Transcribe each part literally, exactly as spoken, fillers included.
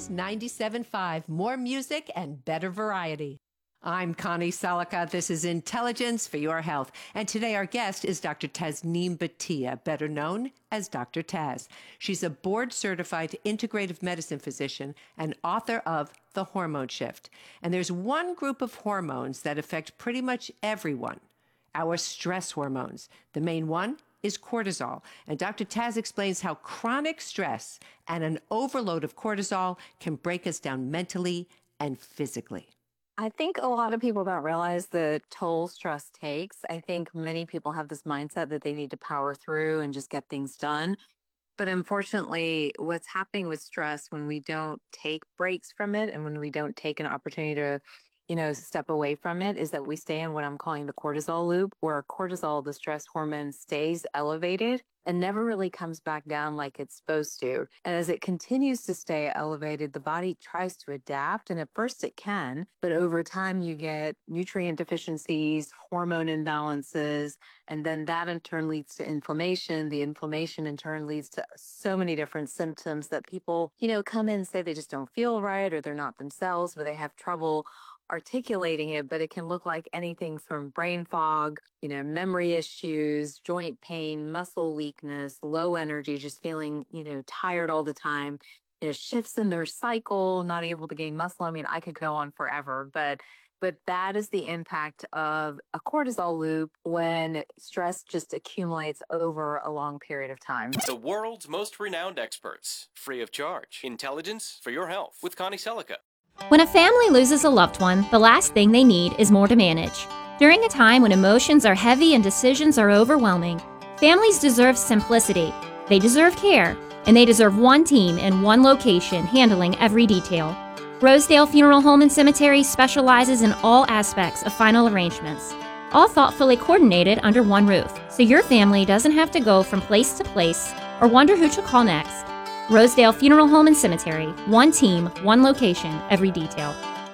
News ninety-seven point five. More music and better variety. I'm Connie Salica. This is Intelligence for Your Health. And today our guest is Doctor Tasneem Bhatia, better known as Doctor Taz. She's a board-certified integrative medicine physician and author of The Hormone Shift. And there's one group of hormones that affect pretty much everyone, our stress hormones. The main one is cortisol. And Doctor Taz explains how chronic stress and an overload of cortisol can break us down mentally and physically. I think a lot of people don't realize the toll stress takes. I think many people have this mindset that they need to power through and just get things done. But unfortunately, what's happening with stress when we don't take breaks from it and when we don't take an opportunity to, you know, step away from it is that we stay in what I'm calling the cortisol loop, where cortisol, the stress hormone, stays elevated and never really comes back down like it's supposed to. And as it continues to stay elevated, the body tries to adapt. And at first it can, but over time you get nutrient deficiencies, hormone imbalances, and then that in turn leads to inflammation. The inflammation in turn leads to so many different symptoms that people, you know, come in and say they just don't feel right or they're not themselves, but they have trouble articulating it, but it can look like anything from brain fog, you know, memory issues, joint pain, muscle weakness, low energy, just feeling, you know, tired all the time, you know, shifts in their cycle, not able to gain muscle. I mean, I could go on forever, but but that is the impact of a cortisol loop when stress just accumulates over a long period of time. The world's most renowned experts, free of charge. Intelligence for Your Health with Connie Salica. When a family loses a loved one, the last thing they need is more to manage. During a time when emotions are heavy and decisions are overwhelming, families deserve simplicity, they deserve care, and they deserve one team in one location handling every detail. Rosedale Funeral Home and Cemetery specializes in all aspects of final arrangements, all thoughtfully coordinated under one roof, so your family doesn't have to go from place to place or wonder who to call next. Rosedale Funeral Home and Cemetery. One team, one location, every detail.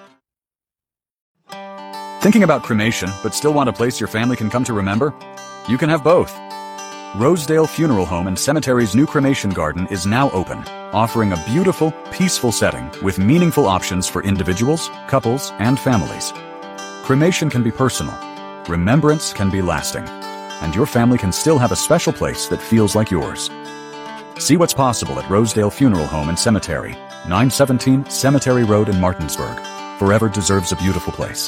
Thinking about cremation, but still want a place your family can come to remember? You can have both. Rosedale Funeral Home and Cemetery's new cremation garden is now open, offering a beautiful, peaceful setting with meaningful options for individuals, couples, and families. Cremation can be personal. Remembrance can be lasting. And your family can still have a special place that feels like yours. See what's possible at Rosedale Funeral Home and Cemetery, nine seventeen Cemetery Road in Martinsburg. Forever deserves a beautiful place.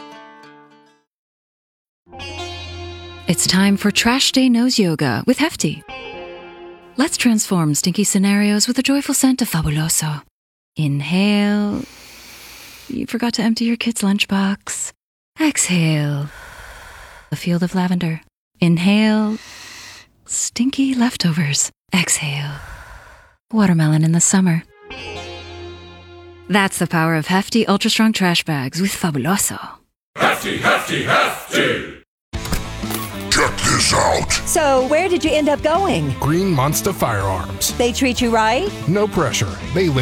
It's time for Trash Day Nose Yoga with Hefty. Let's transform stinky scenarios with the joyful scent of Fabuloso. Inhale. You forgot to empty your kid's lunchbox. Exhale. A field of lavender. Inhale. Stinky leftovers. Exhale. Watermelon in the summer. That's the power of Hefty Ultra Strong Trash Bags with Fabuloso. Hefty, Hefty, Hefty! Check this out. So, where did you end up going? Green Monster Firearms. They treat you right? No pressure. They